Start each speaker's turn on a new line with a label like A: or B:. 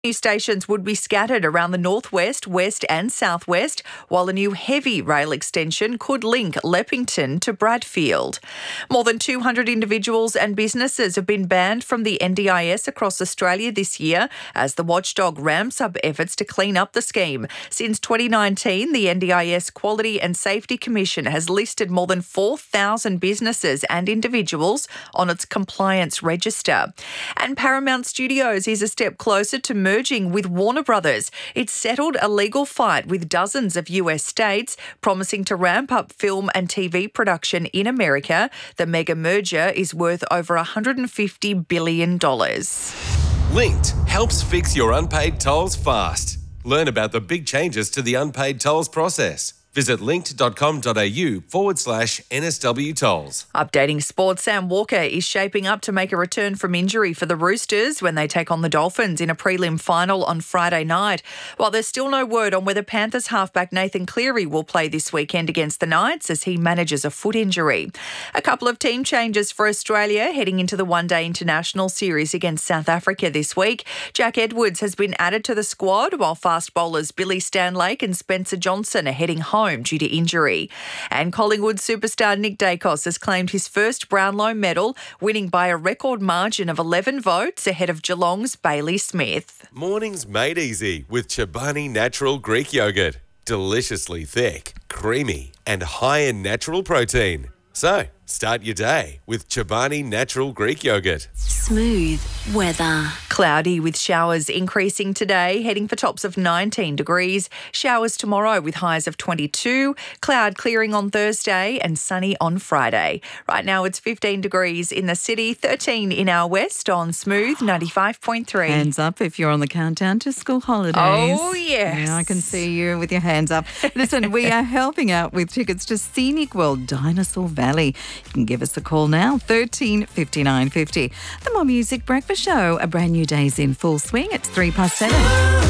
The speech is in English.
A: New stations would be scattered around the northwest, west and southwest, while a new heavy rail extension could link Leppington to Bradfield. More than 200 individuals and businesses have been banned from the NDIS across Australia this year as the watchdog ramps up efforts to clean up the scheme. Since 2019, the NDIS Quality and Safety Commission has listed more than 4,000 businesses and individuals on its compliance register. And Paramount Studios is a step closer to merging with Warner Brothers. It's settled a legal fight with dozens of US states, promising to ramp up film and TV production in America. The mega merger is worth over $150 billion.
B: Linked helps fix your unpaid tolls fast. Learn about the big changes to the unpaid tolls process. Visit linked.com.au/NSW tolls.
A: Updating sports, Sam Walker is shaping up to make a return from injury for the Roosters when they take on the Dolphins in a prelim final on Friday night. While there's still no word on whether Panthers halfback Nathan Cleary will play this weekend against the Knights as he manages a foot injury. A couple of team changes for Australia heading into the one-day international series against South Africa this week. Jack Edwards has been added to the squad while fast bowlers Billy Stanlake and Spencer Johnson are heading home due to injury. And Collingwood superstar Nick Dacos has claimed his first Brownlow medal, winning by a record margin of 11 votes ahead of Geelong's Bailey Smith.
B: Mornings made easy with Chobani Natural Greek Yogurt. Deliciously thick, creamy and high in natural protein. So, start your day with Chobani Natural Greek Yogurt.
C: Smooth weather.
A: Cloudy with showers increasing today, heading for tops of 19 degrees. Showers tomorrow with highs of 22. Cloud clearing on Thursday and sunny on Friday. Right now it's 15 degrees in the city, 13 in our west on Smooth 95.3.
D: Hands up if you're on the countdown to school holidays.
A: Oh, yes.
D: Yeah, I can see you with your hands up. Listen, we are helping out with tickets to Scenic World Dinosaur Valley. You can give us a call now, 13 59 50. The More Music Breakfast Show, a brand new day's in full swing. It's 7:03.